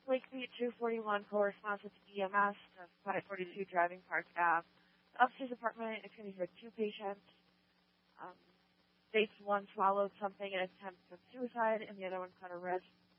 Lakeview 241 corresponds with EMS, 542 Driving Park Ave. The upstairs apartment is going to be for two patients. States one swallowed something in an attempt of suicide, and the other one cut a wrist.